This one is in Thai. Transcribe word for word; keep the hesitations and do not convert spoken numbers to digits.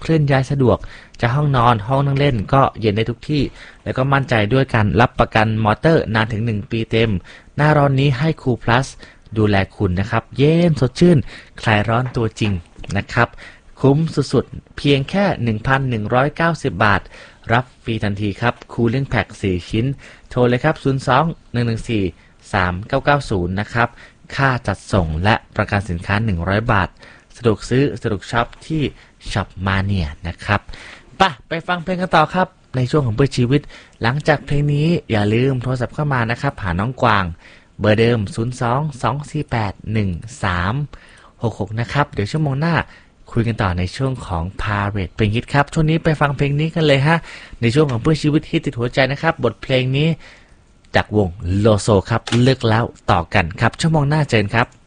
เคลื่อนย้ายสะดวกจะห้องนอนห้องนั่งเล่นก็เย็นได้ทุกที่แล้วก็มั่นใจด้วยการรับประกันมอเตอร์นานถึงหนึ่งปีเต็มหน้าร้อนนี้ให้คูลพลัสดูแลคุณนะครับเย็นสดชื่นคลายร้อนตัวจริงนะครับคุ้มสุดๆเพียงแค่ หนึ่งพันหนึ่งร้อยเก้าสิบ บาทรับฟรีทันทีครับคูลิ่งแพ็กสี่ชิ้นโทรเลยครับศูนย์ สอง หนึ่ง หนึ่ง สี่ สาม เก้า เก้า ศูนย์นะครับค่าจัดส่งและประกันสินค้าหนึ่งร้อยบาทสะดวกซื้อสะดวกช็อปที่ช็อปมาเนียนะครับไปไปฟังเพลงกันต่อครับในช่วงของเพื่อชีวิตหลังจากเพลงนี้อย่าลืมโทรศัพท์เข้ามานะครับหาน้องกวางเบอร์เดิมศูนย์ สอง สอง สี่ แปด หนึ่ง สาม หก หกนะครับเดี๋ยวชั่วโมงหน้าคุยกันต่อในช่วงของพาเรทเพลงฮิตครับช่วงนี้ไปฟังเพลงนี้กันเลยฮะในช่วงของเพื่อชีวิตฮิตติดหัวใจนะครับบทเพลงนี้จากวงโลโซครับเลือกแล้วต่อกันครับชั่วโมงหน้าเจอกันครับ